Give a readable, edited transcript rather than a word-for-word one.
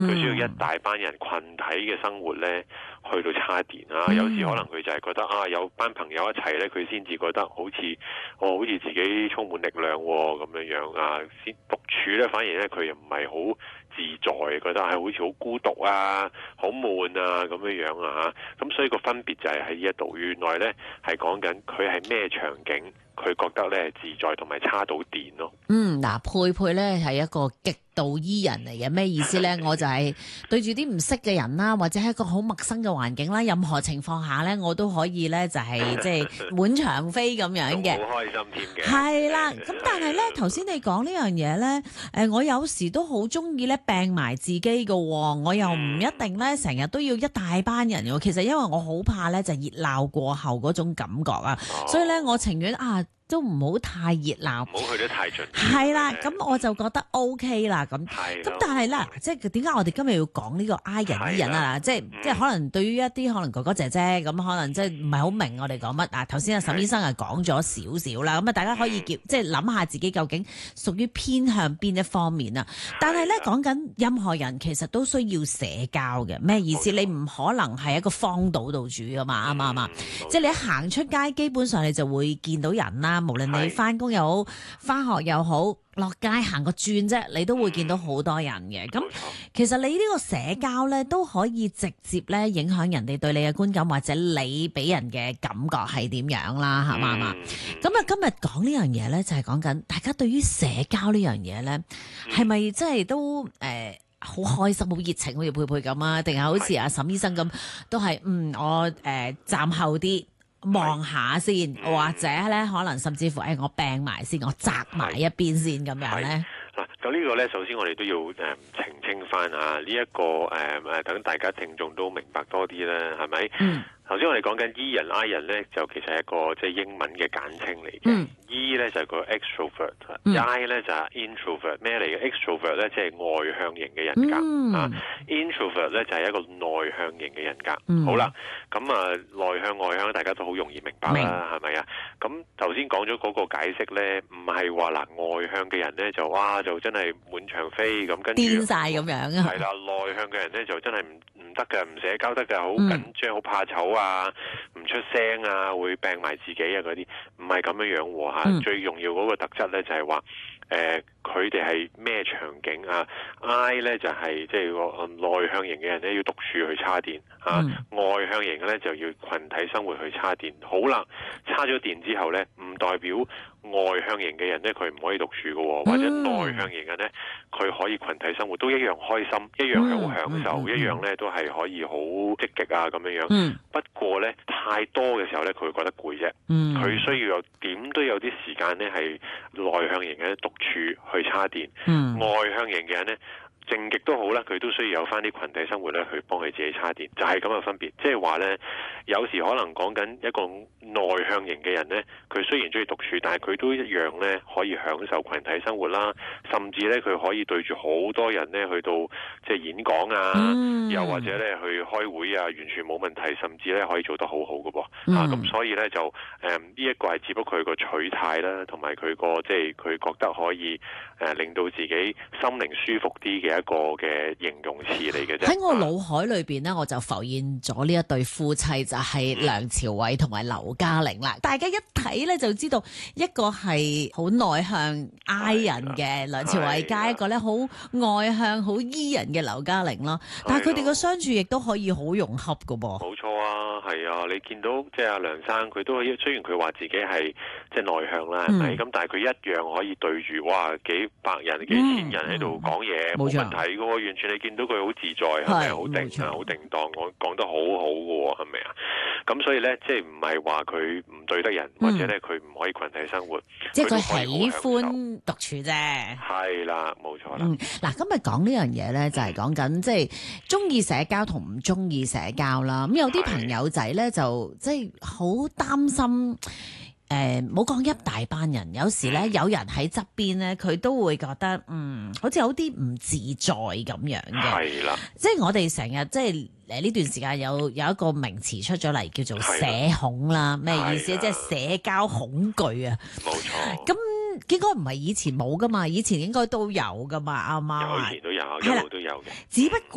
佢需要一大班人群體嘅生活咧，去到叉電啊！有時可能佢就係覺得啊，有班朋友一齊咧，佢先至覺得好似自己充滿力量咁樣啊！先獨處咧，反而咧佢又唔係好自在，覺得係好似好孤獨啊、好悶啊咁樣啊！咁所以個分別就係喺呢一度，原來咧係講緊佢係咩場景，佢覺得咧自在同埋叉到電咯。 嗱，佩佩咧係一個極度 E 人嚟嘅，咩意思咧？我就係對住啲唔識嘅人啦，或者係一個好陌生嘅環境啦，任何情況下咧，我都可以咧就係即係滿場飛咁樣嘅， 好開心添嘅。 係啦，咁但係咧頭先你講呢樣嘢咧，我有時都好中意咧病埋自己嘅，我又唔一定咧成日都要一大班人嘅。其實因為我好怕咧就熱鬧過後嗰種感覺啊，所以咧我情願都唔好太熱鬧， 唔好去得太盡。 係啦，咁我就覺得 OK 啦，咁但係啦，即係點解我哋今日要講呢個 I 人 E 人啊？即係可能對於一啲可能哥哥姐姐咁，可能即係唔係好明我哋講乜啊？頭先阿沈醫生係講咗少少啦，咁啊大家可以即係諗下自己究竟屬於偏向邊一方面啊？但係咧講緊任何人其實都需要社交嘅，咩意思？你唔可能係一個荒島度住噶嘛，啱唔啱啊？即係你一行出街，基本上你就會見到人啦。無論你翻工又好，翻學又好，落街行個轉啫，你都會見到好多人嘅。咁其實你呢個社交咧，都可以直接咧影響人哋對你嘅觀感，或者你俾人嘅感覺係點樣啦，係嘛？咁啊，今日講呢樣嘢咧，就係講緊大家對於社交呢樣嘢咧，係咪真係都好開心、好熱情，好似佩佩咁啊？定係好似阿沈醫生咁，都係我站後啲。望下先，或者咧可能甚至乎我病埋先，我擲埋一邊先咁樣咧。 嗱，咁呢個咧，首先我哋都要澄清翻啊，呢一個等大家聽眾都明白多啲啦，係咪？頭先我哋講緊 E 人 I 人咧，就其實係一個即係英文嘅簡稱嚟嘅。E 咧就係個 extrovert，I 咧就係 introvert。咩嚟嘅 extrovert 咧，即係外向型嘅人格啊。introvert 咧就係一個內向型嘅人格。好啦，咁內向外向大家都好容易明白啦，係咪啊？咁頭先講咗嗰個解釋咧，唔係話外向嘅人咧就真係滿場飛咁，跟住癲晒咁樣啊。 係啦，內向嘅人咧就真係唔得嘅，唔社交得嘅，好緊張，好怕醜啊，唔出聲啊，會病埋自己啊嗰啲，唔係咁樣喎嚇。最重要嗰個特質咧就係話，佢哋係咩場景啊 ？I 咧就係即係個內向型嘅人咧要獨處去叉電啊，外向型嘅咧就要群體生活去叉電。好啦，叉咗電之後咧，唔代表外向型嘅人咧佢唔可以獨處嘅喎，或者內向型嘅咧佢可以群體生活，都一樣開心，一樣係好享受，一樣咧都係可以好積極啊咁樣。不過咧太多嘅時候咧，佢會覺得攰啫。佢需要點都有啲時間咧係內向型嘅獨處去叉電，外向型嘅人咧靜極都好啦，佢都需要有翻啲群體生活咧去幫佢自己叉電，就係咁嘅分別。即係話咧，有時可能講緊一個內向型嘅人咧，佢雖然中意獨處，但係佢都一樣咧可以享受群體生活啦，甚至咧佢可以對住好多人咧去到即係演講啊，又或者咧去開會啊，完全冇問題，甚至咧可以做得好好嘅噃。咁所以咧就呢一個係只不過佢個取態啦，同埋佢個即係佢覺得可以令到自己心靈舒服啲嘅一個嘅形容詞嚟嘅啫。 喺我腦海裏邊咧，我就浮現咗呢一對夫妻，就係梁朝偉同埋劉嘉玲啦。大家一睇咧就知道，一個係好內向 I 人嘅梁朝偉，加一個咧好外向好 E 人嘅劉嘉玲咯。但係佢哋個相處亦都可以好融洽噶噃。 冇錯啊，係啊，你見到即係阿梁生，佢都雖然佢話自己係即係內向啦，係咪？咁但係佢一樣可以對住哇幾百人、幾千人喺度講嘢，冇問題嘅喎。完全你見到佢好自在，係咪好定好定當？我講得好好嘅喎，係咪啊？咁所以咧，即係唔係話佢唔對得人，或者咧佢唔可以群體生活， 即係佢喜歡獨處啫。 係啦，冇錯啦。 嗱，今日講呢樣嘢咧，就係講緊即係中意社交同唔中意社交啦。咁有啲朋友仔咧就即係好擔心。唔好講一大班人，有時咧有人喺側邊咧，佢都會覺得好似有啲唔自在咁樣嘅。係啦，即係我哋成日即係呢段時間有一個名詞出咗嚟，叫做社恐啦。咩意思？即係社交恐懼啊。冇錯。咁應該唔係以前冇噶嘛，以前應該都有噶嘛，啱唔啱？以前都有，一路都有嘅。只不過